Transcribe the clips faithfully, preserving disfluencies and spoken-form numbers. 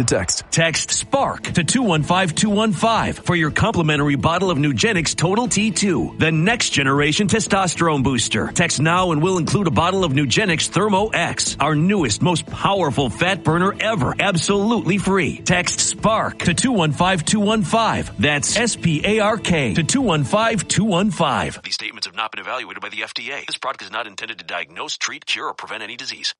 to text. Text SPARK to two one five two one five for your complimentary bottle of Nugenix Total T two, the next generation testosterone booster. Text now and we'll include a bottle of Nugenix Thermo X, our newest, most powerful fat burner ever, absolutely free. Text SPARK to two one five two one five. That's S P A R K to two one five two one five. These statements have not been evaluated by the F D A. This product is not intended to diagnose, treat, cure, or prevent any disease.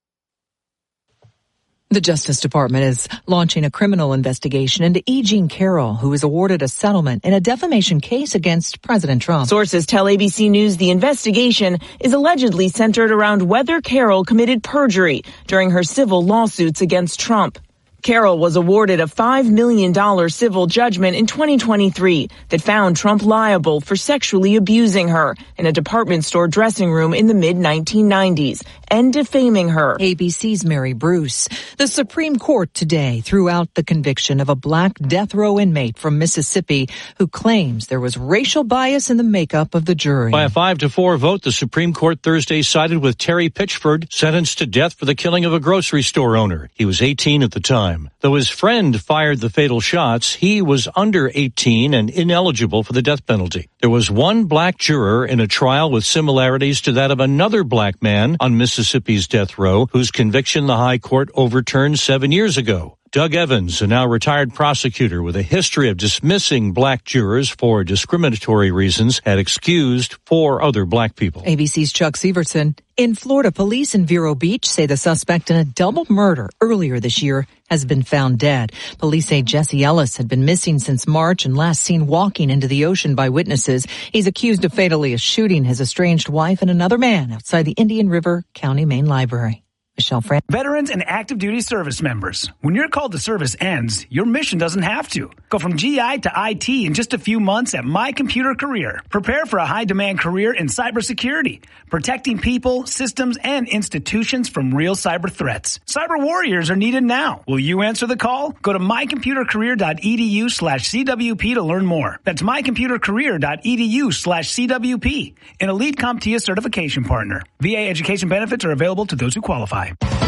The Justice Department is launching a criminal investigation into E. Jean Carroll, who was awarded a settlement in a defamation case against President Trump. Sources tell A B C News the investigation is allegedly centered around whether Carroll committed perjury during her civil lawsuits against Trump. Carroll was awarded a five million dollars civil judgment in twenty twenty-three that found Trump liable for sexually abusing her in a department store dressing room in the mid nineteen nineties and defaming her. A B C's Mary Bruce. The Supreme Court today threw out the conviction of a black death row inmate from Mississippi who claims there was racial bias in the makeup of the jury. By a five to four vote, the Supreme Court Thursday sided with Terry Pitchford, sentenced to death for the killing of a grocery store owner. He was eighteen at the time. Though his friend fired the fatal shots, he was under eighteen and ineligible for the death penalty. There was one black juror in a trial with similarities to that of another black man on Mississippi's death row, whose conviction the High Court overturned seven years ago. Doug Evans, a now retired prosecutor with a history of dismissing black jurors for discriminatory reasons, had excused four other black people. A B C's Chuck Severson. In Florida, police in Vero Beach say the suspect in a double murder earlier this year has been found dead. Police say Jesse Ellis had been missing since March and last seen walking into the ocean by witnesses. He's accused of fatally shooting his estranged wife and another man outside the Indian River County Main Library. Michelle Fran. Veterans and active duty service members, when your call to service ends, your mission doesn't have to. Go from G I to I T in just a few months at My Computer Career. Prepare for a high-demand career in cybersecurity, protecting people, systems, and institutions from real cyber threats. Cyber warriors are needed now. Will you answer the call? Go to mycomputercareer.edu slash CWP to learn more. That's mycomputercareer.edu slash CWP, an elite CompTIA certification partner. V A education benefits are available to those who qualify.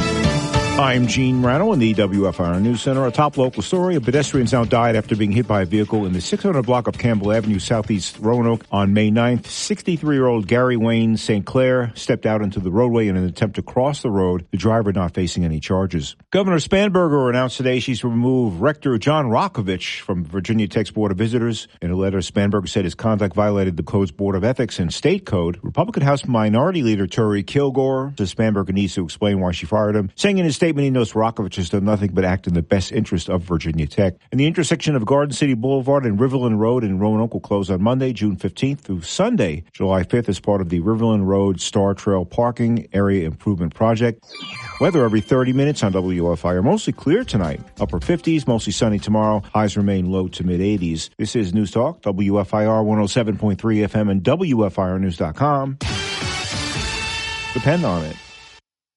I'm Gene Rano in the W F I R News Center. A top local story. A pedestrian now died after being hit by a vehicle in the six hundred block of Campbell Avenue, Southeast Roanoke on May ninth. sixty-three-year-old Gary Wayne Saint Clair stepped out into the roadway in an attempt to cross the road, the driver not facing any charges. Governor Spanberger announced today she's removed Rector John Rokovich from Virginia Tech's Board of Visitors. In a letter, Spanberger said his conduct violated the code's Board of Ethics and State Code. Republican House Minority Leader Terry Kilgore says Spanberger needs to explain why she fired him, saying in his statement he knows Rokovich has done nothing but act in the best interest of Virginia Tech. And the intersection of Garden City Boulevard and Riverland Road in Roanoke will close on Monday, June fifteenth through Sunday, July fifth as part of the Riverland Road Star Trail Parking Area Improvement Project. Weather every thirty minutes on W F I R. Mostly clear tonight. Upper fifties, mostly sunny tomorrow. Highs remain low to mid eighties. This is News Talk, W F I R one oh seven point three F M and W F I R news dot com. Depend on it.